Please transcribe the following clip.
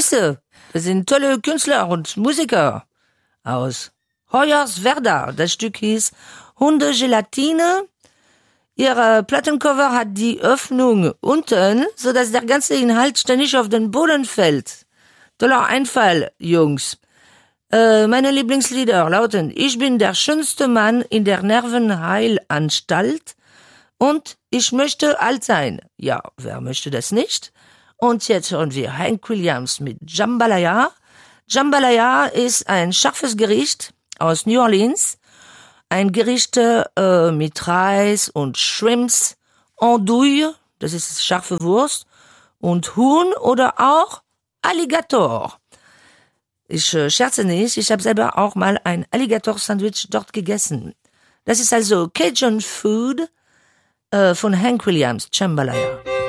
Wisse, das sind tolle Künstler und Musiker aus Hoyerswerda. Das Stück hieß Hundegelatine. Ihre Plattencover hat die Öffnung unten, so dass der ganze Inhalt ständig auf den Boden fällt. Toller Einfall, Jungs. Meine Lieblingslieder lauten: Ich bin der schönste Mann in der Nervenheilanstalt und ich möchte alt sein. Ja, wer möchte das nicht? Und jetzt hören wir Hank Williams mit Jambalaya. Jambalaya ist ein scharfes Gericht aus New Orleans. Ein Gericht mit Reis und Shrimps, Andouille, das ist scharfe Wurst, und Huhn oder auch Alligator. Ich scherze nicht, ich habe selber auch mal ein Alligator-Sandwich dort gegessen. Das ist also Cajun Food von Hank Williams, Jambalaya.